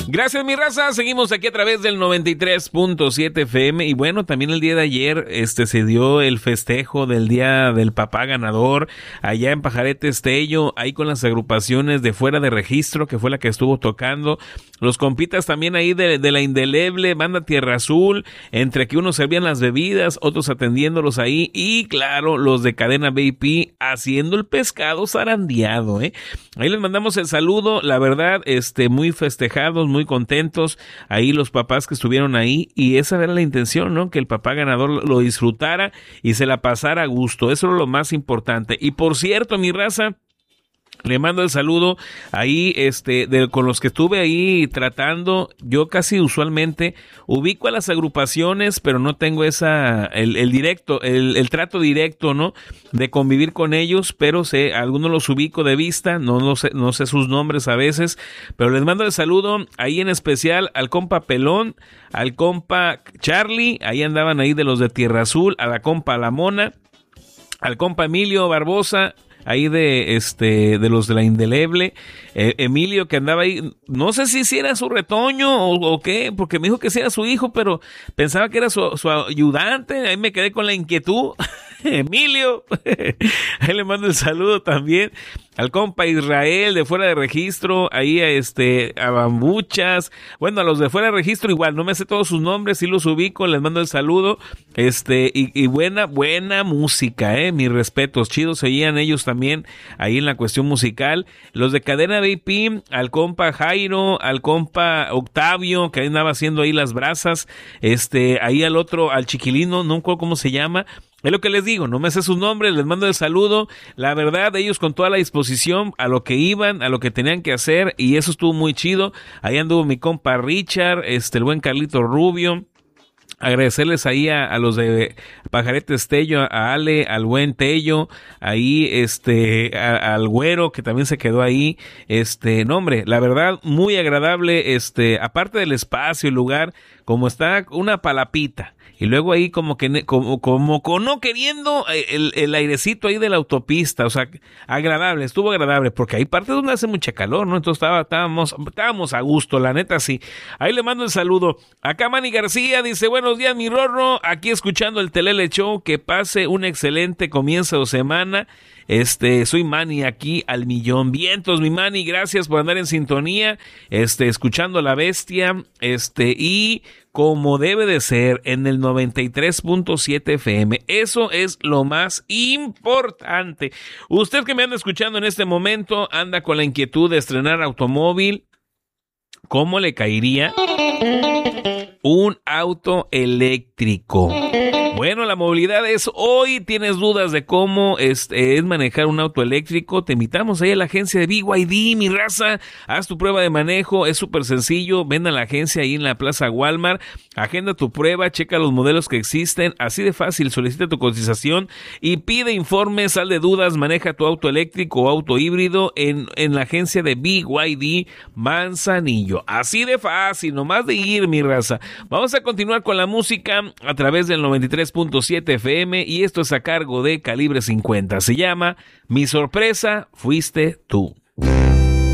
Gracias, mi raza. Seguimos aquí a través del 93.7 FM. Y bueno, también el día de ayer se dio el festejo del Día del Papá Ganador allá en Pajarete Estello, ahí con las agrupaciones de Fuera de Registro, que fue la que estuvo tocando. Los compitas también ahí de la Indeleble, Banda Tierra Azul, entre que unos servían las bebidas, otros atendiéndolos ahí. Y claro, los de Cadena VIP haciendo el pescado zarandeado, Ahí les mandamos el saludo, la verdad, muy festejados, muy contentos, ahí los papás que estuvieron ahí, y esa era la intención, ¿no? Que el papá ganador lo disfrutara y se la pasara a gusto, eso es lo más importante. Y por cierto, mi raza, le mando el saludo ahí, con los que estuve ahí tratando. Yo casi usualmente ubico a las agrupaciones, pero no tengo el trato directo, ¿no? De convivir con ellos, pero algunos los ubico de vista, no sé sus nombres a veces, pero les mando el saludo ahí en especial al compa Pelón, al compa Charlie, ahí andaban ahí de los de Tierra Azul, a la compa La Mona, al compa Emilio Barbosa, ahí de los de la Indeleble, Emilio que andaba ahí, no sé si era su retoño o qué, porque me dijo que sí era su hijo, pero pensaba que era su ayudante, ahí me quedé con la inquietud. Emilio, ahí le mando el saludo también al compa Israel de Fuera de Registro, ahí a Bambuchas, bueno, a los de Fuera de Registro igual, no me sé todos sus nombres, sí los ubico, les mando el saludo, y buena música, mis respetos, chidos seguían ellos también ahí en la cuestión musical. Los de Cadena VIP, al compa Jairo, al compa Octavio, que andaba haciendo ahí las brasas, ahí al otro, al chiquilino, no recuerdo cómo se llama. Es lo que les digo, no me sé sus nombres, les mando el saludo. La verdad, ellos con toda la disposición a lo que iban, a lo que tenían que hacer, y eso estuvo muy chido. Ahí anduvo mi compa Richard, el buen Carlito Rubio. Agradecerles ahí a los de Pajarete Estello, a Ale, al buen Tello, ahí al güero que también se quedó ahí, no hombre, la verdad muy agradable, aparte del espacio, el lugar, como está una palapita. Y luego ahí como no queriendo el airecito ahí de la autopista, o sea, agradable, estuvo agradable, porque hay partes donde hace mucha calor, ¿no? Entonces estábamos a gusto, la neta sí. Ahí le mando el saludo. Acá Manny García dice, buenos días mi Rorro, aquí escuchando el Telele Show, que pase un excelente comienzo de semana. Soy Manny aquí al millón. Vientos, mi Manny, gracias por andar en sintonía, escuchando La Bestia, y como debe de ser, en el 93.7 FM. Eso es lo más importante. Usted que me anda escuchando en este momento, anda con la inquietud de estrenar automóvil, ¿cómo le caería un auto eléctrico? Bueno, la movilidad es hoy. ¿Tienes dudas de cómo es manejar un auto eléctrico? Te invitamos ahí a la agencia de BYD, mi raza. Haz tu prueba de manejo, es súper sencillo. Ven a la agencia ahí en la Plaza Walmart. Agenda tu prueba, checa los modelos que existen. Así de fácil, solicita tu cotización y pide informes, sal de dudas, maneja tu auto eléctrico o auto híbrido en la agencia de BYD Manzanillo. Así de fácil, nomás de ir, mi raza. Vamos a continuar con la música a través del 93.7 FM y esto es a cargo de Calibre 50. Se llama Mi sorpresa fuiste tú.